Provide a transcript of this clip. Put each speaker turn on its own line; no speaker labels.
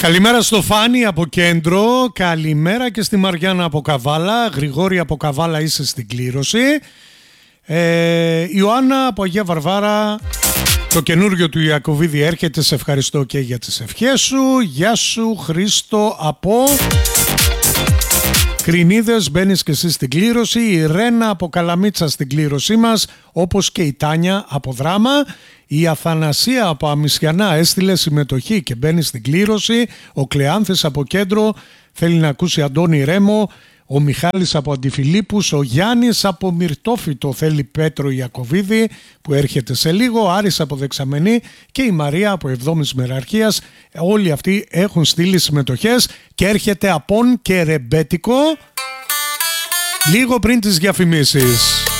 Καλημέρα στο Φάνη από Κέντρο, καλημέρα και στη Μαριάννα από Καβάλα. Γρηγόρη από Καβάλα, είσαι στην κλήρωση. Ιωάννα από Αγία Βαρβάρα, το καινούριο του Ιακωβίδη έρχεται, σε ευχαριστώ και για τις ευχές σου. Γεια σου Χρήστο από Κρινίδες, μπαίνεις και εσύ στην κλήρωση. Η Ρένα από Καλαμίτσα στην κλήρωσή μας, όπως και η Τάνια από Δράμα. Η Αθανασία από Αμισιανά έστειλε συμμετοχή και μπαίνει στην κλήρωση. Ο Κλεάνθης από Κέντρο θέλει να ακούσει Αντώνη Ρέμο. Ο Μιχάλης από Αντιφιλίππους, ο Γιάννης από Μυρτόφυτο θέλει Πέτρο Ιακωβίδη που έρχεται σε λίγο, Άρης από Δεξαμενή και η Μαρία από Εβδόμης Μεραρχίας. Όλοι αυτοί έχουν στείλει συμμετοχές και έρχεται Απόν και Ρεμπέτικο λίγο πριν τις διαφημίσεις.